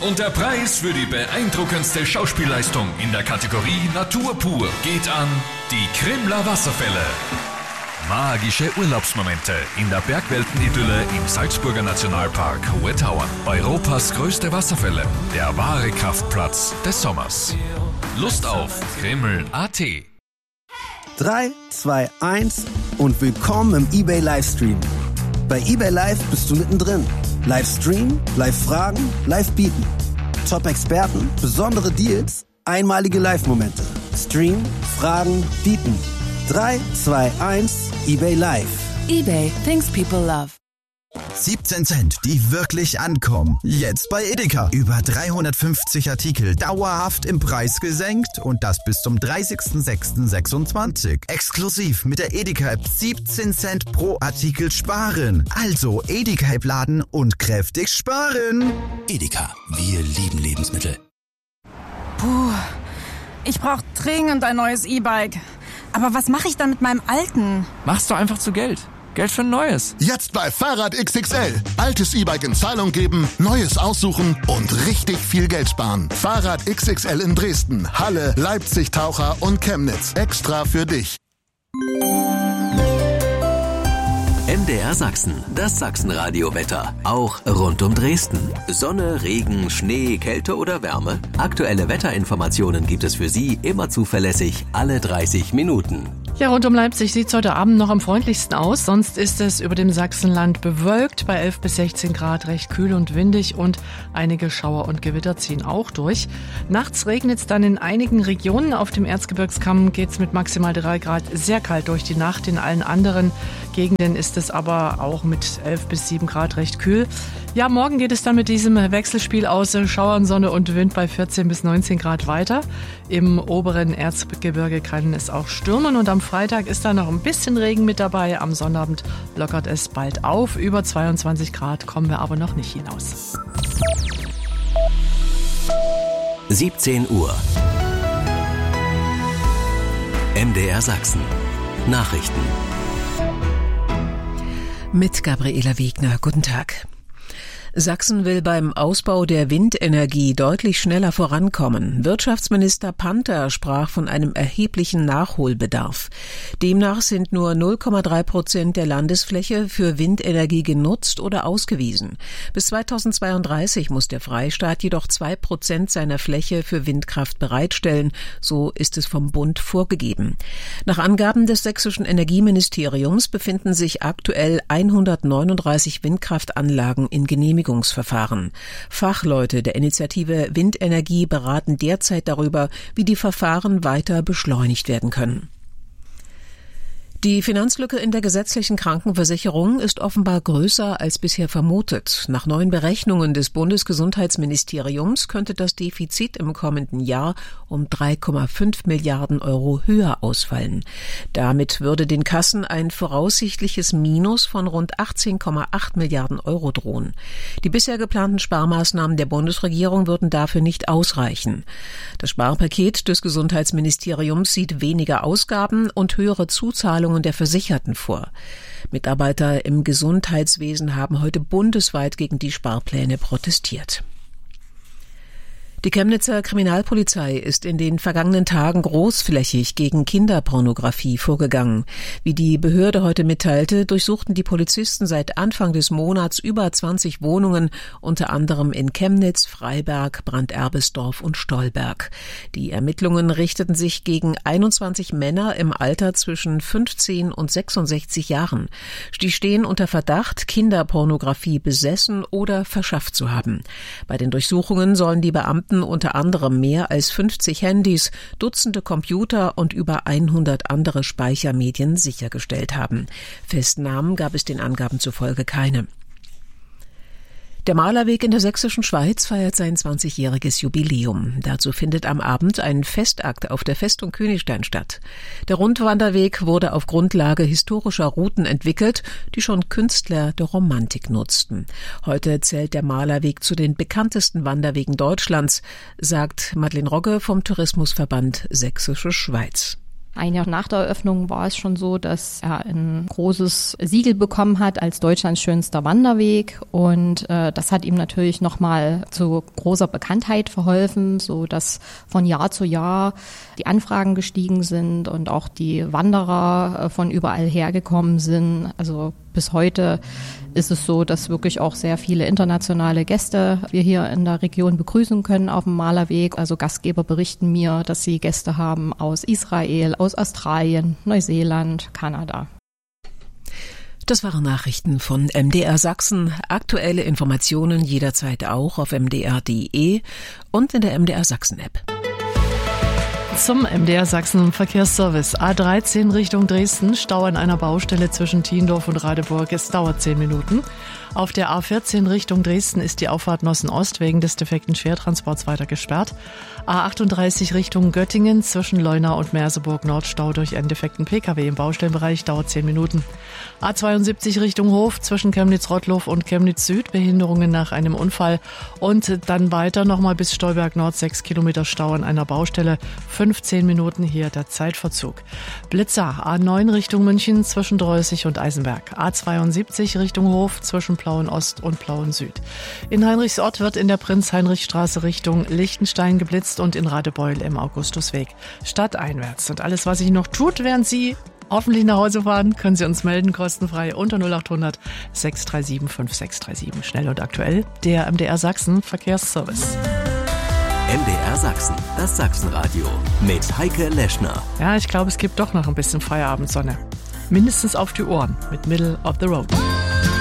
Und der Preis für die beeindruckendste Schauspielleistung in der Kategorie Natur pur geht an die Krimler Wasserfälle. Magische Urlaubsmomente in der Bergweltenidylle im Salzburger Nationalpark Hohe Tauern. Europas größte Wasserfälle, der wahre Kraftplatz des Sommers. Lust auf Krimml.at. 3, 2, 1 und willkommen im eBay Livestream. Bei eBay Live bist du mittendrin. Livestream, Live-Fragen, Live-Bieten. Top-Experten, besondere Deals, einmalige Live-Momente. Stream, Fragen, Bieten. 3, 2, 1, eBay Live. eBay, things people love. 17 Cent, die wirklich ankommen. Jetzt bei Edeka. Über 350 Artikel dauerhaft im Preis gesenkt und das bis zum 30.06.26. Exklusiv mit der Edeka-App 17 Cent pro Artikel sparen. Also Edeka-App laden und kräftig sparen. Edeka, wir lieben Lebensmittel. Puh, ich brauche dringend ein neues E-Bike. Aber was mache ich dann mit meinem alten? Machst du einfach zu Geld. Geld für ein neues. Jetzt bei Fahrrad XXL. Altes E-Bike in Zahlung geben, neues aussuchen und richtig viel Geld sparen. Fahrrad XXL in Dresden, Halle, Leipzig, Taucher und Chemnitz. Extra für dich. MDR Sachsen, das Sachsenradio-Wetter. Auch rund um Dresden. Sonne, Regen, Schnee, Kälte oder Wärme. Aktuelle Wetterinformationen gibt es für Sie immer zuverlässig alle 30 Minuten. Ja, rund um Leipzig sieht es heute Abend noch am freundlichsten aus. Sonst ist es über dem Sachsenland bewölkt, bei 11 bis 16 Grad recht kühl und windig und einige Schauer und Gewitter ziehen auch durch. Nachts regnet es dann in einigen Regionen. Auf dem Erzgebirgskamm geht es mit maximal 3 Grad sehr kalt durch die Nacht. In allen anderen Gegenden ist es aber auch mit 11 bis 7 Grad recht kühl. Ja, morgen geht es dann mit diesem Wechselspiel aus Schauern, Sonne und Wind bei 14 bis 19 Grad weiter. Im oberen Erzgebirge kann es auch stürmen und am Freitag ist da noch ein bisschen Regen mit dabei. Am Sonnabend lockert es bald auf. Über 22 Grad kommen wir aber noch nicht hinaus. 17 Uhr. MDR Sachsen. Nachrichten. Mit Gabriela Wegner. Guten Tag. Sachsen will beim Ausbau der Windenergie deutlich schneller vorankommen. Wirtschaftsminister Panther sprach von einem erheblichen Nachholbedarf. Demnach sind nur 0,3% der Landesfläche für Windenergie genutzt oder ausgewiesen. Bis 2032 muss der Freistaat jedoch 2% seiner Fläche für Windkraft bereitstellen. So ist es vom Bund vorgegeben. Nach Angaben des sächsischen Energieministeriums befinden sich aktuell 139 Windkraftanlagen in Genehmigungsverfahren. Fachleute der Initiative Windenergie beraten derzeit darüber, wie die Verfahren weiter beschleunigt werden können. Die Finanzlücke in der gesetzlichen Krankenversicherung ist offenbar größer als bisher vermutet. Nach neuen Berechnungen des Bundesgesundheitsministeriums könnte das Defizit im kommenden Jahr um 3,5 Milliarden Euro höher ausfallen. Damit würde den Kassen ein voraussichtliches Minus von rund 18,8 Milliarden Euro drohen. Die bisher geplanten Sparmaßnahmen der Bundesregierung würden dafür nicht ausreichen. Das Sparpaket des Gesundheitsministeriums sieht weniger Ausgaben und höhere Zuzahlungen der Versicherten vor. Mitarbeiter im Gesundheitswesen haben heute bundesweit gegen die Sparpläne protestiert. Die Chemnitzer Kriminalpolizei ist in den vergangenen Tagen großflächig gegen Kinderpornografie vorgegangen. Wie die Behörde heute mitteilte, durchsuchten die Polizisten seit Anfang des Monats über 20 Wohnungen, unter anderem in Chemnitz, Freiberg, Branderbesdorf und Stolberg. Die Ermittlungen richteten sich gegen 21 Männer im Alter zwischen 15 und 66 Jahren. Die stehen unter Verdacht, Kinderpornografie besessen oder verschafft zu haben. Bei den Durchsuchungen sollen die Beamten unter anderem mehr als 50 Handys, Dutzende Computer und über 100 andere Speichermedien sichergestellt haben. Festnahmen gab es den Angaben zufolge keine. Der Malerweg in der sächsischen Schweiz feiert sein 20-jähriges Jubiläum. Dazu findet am Abend ein Festakt auf der Festung Königstein statt. Der Rundwanderweg wurde auf Grundlage historischer Routen entwickelt, die schon Künstler der Romantik nutzten. Heute zählt der Malerweg zu den bekanntesten Wanderwegen Deutschlands, sagt Madeleine Rogge vom Tourismusverband Sächsische Schweiz. Ein Jahr nach der Eröffnung war es schon so, dass er ein großes Siegel bekommen hat als Deutschlands schönster Wanderweg. Und das hat ihm natürlich nochmal zu großer Bekanntheit verholfen, so dass von Jahr zu Jahr die Anfragen gestiegen sind und auch die Wanderer von überall hergekommen sind. Also bis heute ist es so, dass wirklich auch sehr viele internationale Gäste wir hier in der Region begrüßen können auf dem Malerweg. Also Gastgeber berichten mir, dass sie Gäste haben aus Israel, aus Australien, Neuseeland, Kanada. Das waren Nachrichten von MDR Sachsen. Aktuelle Informationen jederzeit auch auf mdr.de und in der MDR Sachsen App. Zum MDR Sachsen Verkehrsservice. A13 Richtung Dresden, Stau an einer Baustelle zwischen Thiendorf und Radeburg. Es dauert 10 Minuten. Auf der A14 Richtung Dresden ist die Auffahrt Nossen-Ost wegen des defekten Schwertransports weiter gesperrt. A38 Richtung Göttingen zwischen Leuna und Merseburg Nordstau durch einen defekten Pkw im Baustellenbereich dauert 10 Minuten. A72 Richtung Hof zwischen Chemnitz-Rottlow und Chemnitz Süd, Behinderungen nach einem Unfall. Und dann weiter nochmal bis Stolberg Nord 6 Kilometer Stau an einer Baustelle. 15 Minuten hier der Zeitverzug. Blitzer A9 Richtung München zwischen Dreußig und Eisenberg. A72 Richtung Hof zwischen Plauen Ost und Plauen Süd. In Heinrichsort wird in der Prinz-Heinrich-Straße Richtung Lichtenstein geblitzt und in Radebeul im Augustusweg stadteinwärts. Und alles, was sich noch tut, während Sie hoffentlich nach Hause fahren, können Sie uns melden, kostenfrei unter 0800 637 5637. Schnell und aktuell, der MDR Sachsen Verkehrsservice. MDR Sachsen, das Sachsenradio mit Heike Leschner. Ja, ich glaube, es gibt doch noch ein bisschen Feierabendsonne. Mindestens auf die Ohren mit Middle of the Road.